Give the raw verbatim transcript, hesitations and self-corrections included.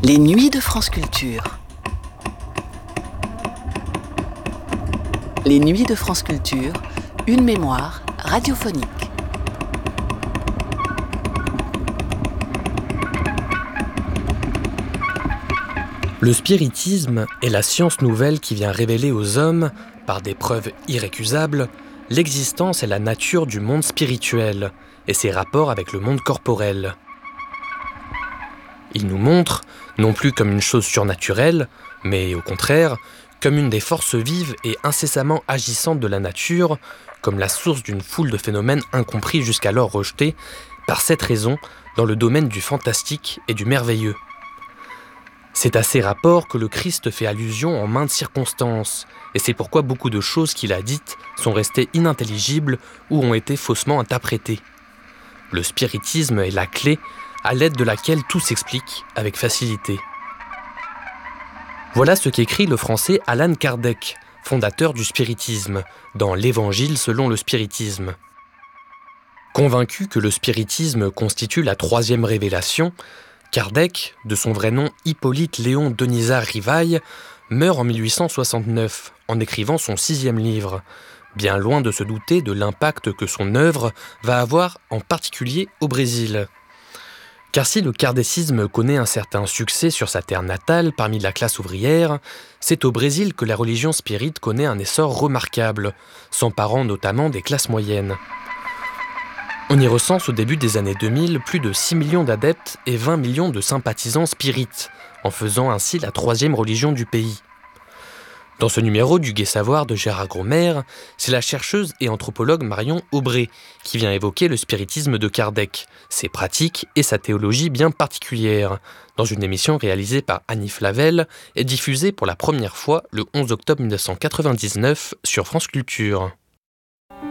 Les nuits de France Culture. Les nuits de France Culture, une mémoire radiophonique. Le spiritisme est la science nouvelle qui vient révéler aux hommes, par des preuves irrécusables, l'existence et la nature du monde spirituel et ses rapports avec le monde corporel. Il nous montre, non plus comme une chose surnaturelle, mais au contraire, comme une des forces vives et incessamment agissantes de la nature, comme la source d'une foule de phénomènes incompris jusqu'alors rejetés, par cette raison, dans le domaine du fantastique et du merveilleux. C'est à ces rapports que le Christ fait allusion en maintes circonstances, et c'est pourquoi beaucoup de choses qu'il a dites sont restées inintelligibles ou ont été faussement interprétées. Le spiritisme est la clé à l'aide de laquelle tout s'explique avec facilité. Voilà ce qu'écrit le français Allan Kardec, fondateur du spiritisme, dans l'Évangile selon le spiritisme. Convaincu que le spiritisme constitue la troisième révélation, Kardec, de son vrai nom Hippolyte Léon Denisard Rivail, meurt en mille huit cent soixante-neuf en écrivant son sixième livre, bien loin de se douter de l'impact que son œuvre va avoir en particulier au Brésil. Car si le kardécisme connaît un certain succès sur sa terre natale parmi la classe ouvrière, c'est au Brésil que la religion spirite connaît un essor remarquable, s'emparant notamment des classes moyennes. On y recense au début des années deux mille plus de six millions d'adeptes et vingt millions de sympathisants spirites, en faisant ainsi la troisième religion du pays. Dans ce numéro du Gai Savoir de Gérard Gromer, c'est la chercheuse et anthropologue Marion Aubré qui vient évoquer le spiritisme de Kardec, ses pratiques et sa théologie bien particulière, dans une émission réalisée par Annie Flavel et diffusée pour la première fois le onze octobre mille neuf cent quatre-vingt-dix-neuf sur France Culture.